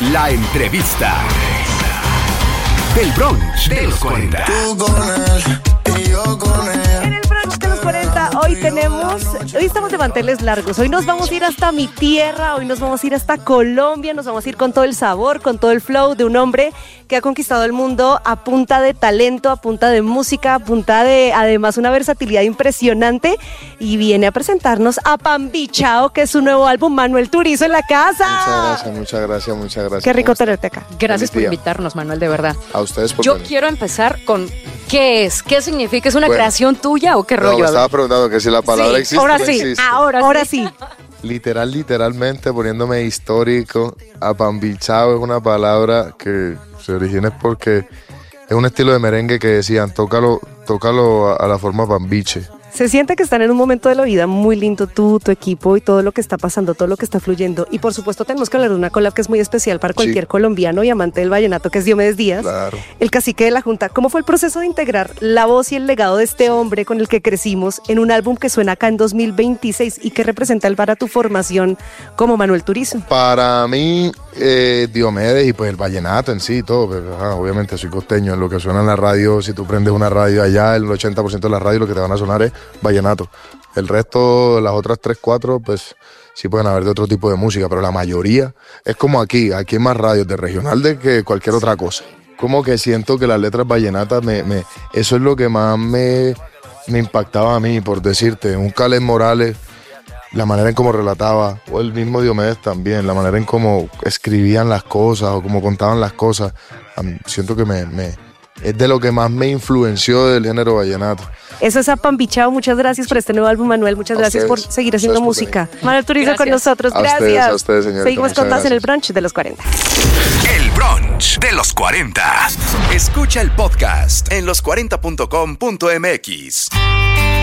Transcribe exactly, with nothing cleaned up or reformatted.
La entrevista del brunch de los cuarenta. Tú con él y yo con él. En el brunch de los cuarenta hoy tenemos, hoy estamos de manteles largos, hoy nos vamos a ir hasta mi tierra, hoy nos vamos a ir hasta Colombia, nos vamos a ir con todo el sabor, con todo el flow de un hombre que ha conquistado el mundo a punta de talento, a punta de música, a punta de además una versatilidad impresionante, y viene a presentarnos a Pambichao, que es su nuevo álbum. Manuel Turizo en la casa. Muchas gracias, muchas gracias, muchas gracias. Qué rico tenerte acá. Gracias Feliz por día. invitarnos, Manuel, de verdad. A ustedes por Yo venir. quiero empezar con ¿qué es? ¿Qué significa? ¿Es una Bueno. creación tuya o qué No, rollo? me A ver. estaba preguntando que si la palabra Sí, existe ahora o no sí, existe. ahora, Ahora sí. sí. Literal, literalmente, poniéndome histórico, apambichao es una palabra que se origina es porque es un estilo de merengue que decían, tócalo, tócalo a, a la forma pambiche. Se siente que están en un momento de la vida muy lindo, tú, tu equipo y todo lo que está pasando, todo lo que está fluyendo. Y por supuesto tenemos que hablar de una collab que es muy especial para cualquier Sí. colombiano y amante del vallenato, que es Diomedes Díaz, Claro. el cacique de la Junta. ¿Cómo fue el proceso de integrar la voz y el legado de este hombre con el que crecimos en un álbum que suena acá en dos mil veintiséis y que representa el para tu formación como Manuel Turizo? Para mí, eh, Diomedes y pues el vallenato en sí, todo, pues, ajá, obviamente soy costeño, en lo que suena en la radio, si tú prendes una radio allá, el ochenta por ciento de la radio lo que te van a sonar es vallenato. El resto, las otras tres, cuatro, pues sí pueden haber de otro tipo de música, pero la mayoría es como aquí, aquí hay más radios de regional de que cualquier otra cosa. Como que siento que las letras vallenatas, me, me, eso es lo que más me, me impactaba a mí, por decirte, un Caleb Morales, la manera en cómo relataba, o el mismo Diomedes también, la manera en cómo escribían las cosas o cómo contaban las cosas, a mí siento que me, me, es de lo que más me influenció del género vallenato. Eso es a Pambichao. Muchas gracias por este nuevo álbum, Manuel. Muchas A gracias ustedes. por seguir haciendo Ustedes por música. Manuel Turizo con Gracias. nosotros. A Gracias. ustedes, a ustedes, señorita. Seguimos con Muchas más en el gracias. brunch de los cuarenta. El brunch de los cuarenta. Escucha el podcast en los cuarenta punto com punto m x.